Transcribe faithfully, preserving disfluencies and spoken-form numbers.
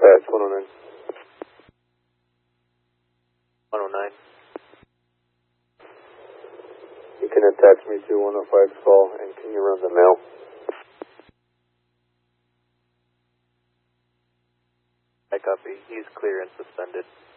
Dispatch one oh nine. one oh nine. You can attach me to one oh five's call, and can you run the mail? I copy. He's clear and suspended.